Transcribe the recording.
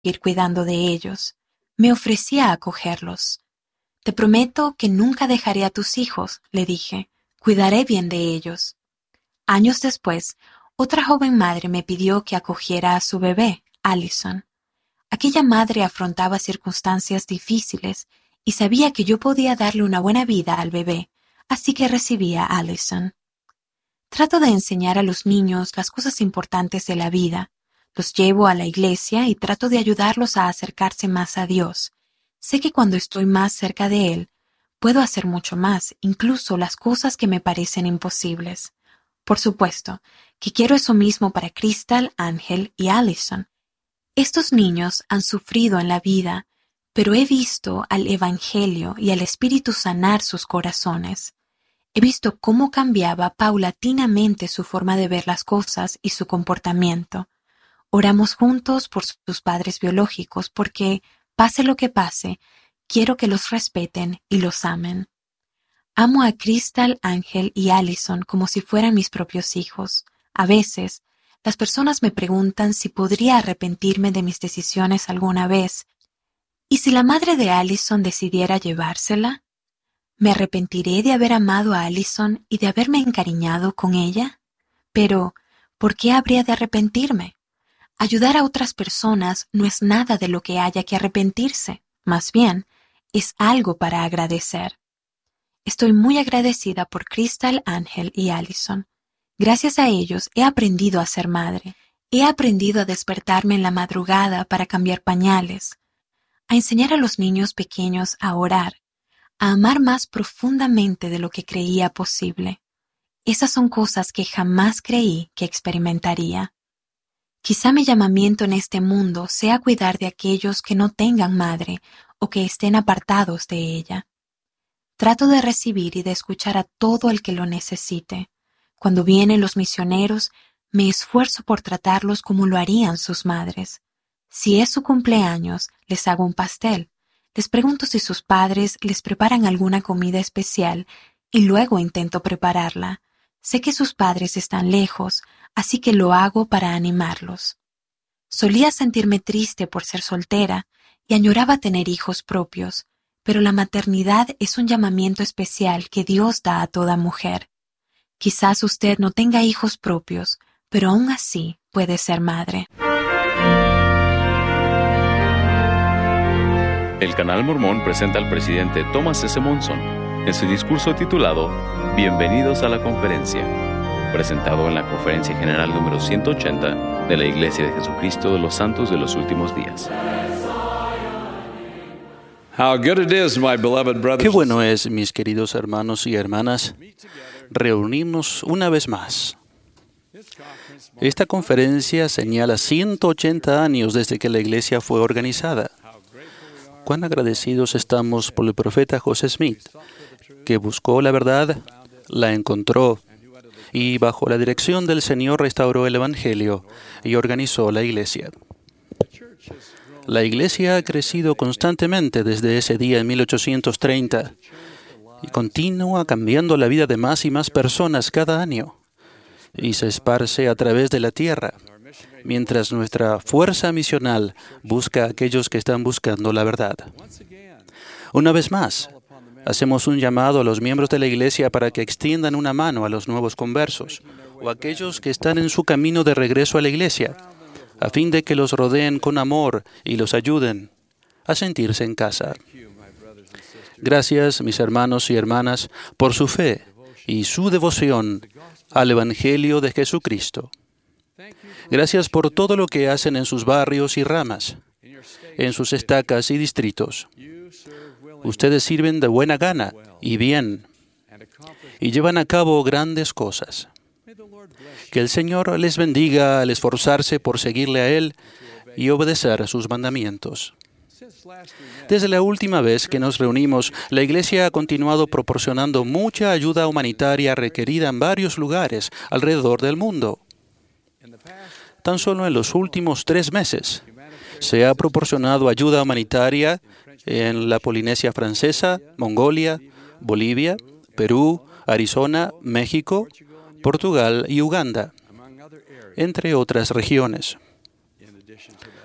seguir cuidando de ellos. Me ofrecí a acogerlos. «Te prometo que nunca dejaré a tus hijos», le dije. «Cuidaré bien de ellos». Años después, otra joven madre me pidió que acogiera a su bebé, Allison. Aquella madre afrontaba circunstancias difíciles y sabía que yo podía darle una buena vida al bebé, así que recibí a Allison. Trato de enseñar a los niños las cosas importantes de la vida. Los llevo a la iglesia y trato de ayudarlos a acercarse más a Dios. Sé que cuando estoy más cerca de Él, puedo hacer mucho más, incluso las cosas que me parecen imposibles. Por supuesto, que quiero eso mismo para Crystal, Ángel y Allison. Estos niños han sufrido en la vida, pero he visto al Evangelio y al Espíritu sanar sus corazones. He visto cómo cambiaba paulatinamente su forma de ver las cosas y su comportamiento. Oramos juntos por sus padres biológicos porque, pase lo que pase, quiero que los respeten y los amen. Amo a Crystal, Ángel y Allison como si fueran mis propios hijos. A veces, las personas me preguntan si podría arrepentirme de mis decisiones alguna vez. ¿Y si la madre de Allison decidiera llevársela? ¿Me arrepentiré de haber amado a Allison y de haberme encariñado con ella? Pero, ¿por qué habría de arrepentirme? Ayudar a otras personas no es nada de lo que haya que arrepentirse. Más bien, es algo para agradecer. Estoy muy agradecida por Crystal, Ángel y Allison. Gracias a ellos he aprendido a ser madre. He aprendido a despertarme en la madrugada para cambiar pañales, a enseñar a los niños pequeños a orar, a amar más profundamente de lo que creía posible. Esas son cosas que jamás creí que experimentaría. Quizá mi llamamiento en este mundo sea cuidar de aquellos que no tengan madre o que estén apartados de ella. Trato de recibir y de escuchar a todo el que lo necesite. Cuando vienen los misioneros, me esfuerzo por tratarlos como lo harían sus madres. Si es su cumpleaños, les hago un pastel. Les pregunto si sus padres les preparan alguna comida especial y luego intento prepararla. Sé que sus padres están lejos, así que lo hago para animarlos. Solía sentirme triste por ser soltera y añoraba tener hijos propios, pero la maternidad es un llamamiento especial que Dios da a toda mujer. Quizás usted no tenga hijos propios, pero aún así puede ser madre. El Canal Mormón presenta al presidente Thomas S. Monson en su discurso titulado Bienvenidos a la Conferencia, presentado en la Conferencia General número 180 de la Iglesia de Jesucristo de los Santos de los Últimos Días. Qué bueno es, mis queridos hermanos y hermanas, reunirnos una vez más. Esta conferencia señala 180 años desde que la Iglesia fue organizada. Cuán agradecidos estamos por el profeta José Smith, que buscó la verdad, la encontró y bajo la dirección del Señor restauró el Evangelio y organizó la Iglesia. La Iglesia ha crecido constantemente desde ese día en 1830 y continúa cambiando la vida de más y más personas cada año y se esparce a través de la tierra, mientras nuestra fuerza misional busca a aquellos que están buscando la verdad. Una vez más, hacemos un llamado a los miembros de la Iglesia para que extiendan una mano a los nuevos conversos o a aquellos que están en su camino de regreso a la Iglesia, a fin de que los rodeen con amor y los ayuden a sentirse en casa. Gracias, mis hermanos y hermanas, por su fe y su devoción al Evangelio de Jesucristo. Gracias por todo lo que hacen en sus barrios y ramas, en sus estacas y distritos. Ustedes sirven de buena gana y bien, y llevan a cabo grandes cosas. Que el Señor les bendiga al esforzarse por seguirle a Él y obedecer a sus mandamientos. Desde la última vez que nos reunimos, la Iglesia ha continuado proporcionando mucha ayuda humanitaria requerida en varios lugares alrededor del mundo. Tan solo en los últimos 3 meses se ha proporcionado ayuda humanitaria en la Polinesia Francesa, Mongolia, Bolivia, Perú, Arizona, México, Portugal y Uganda, entre otras regiones.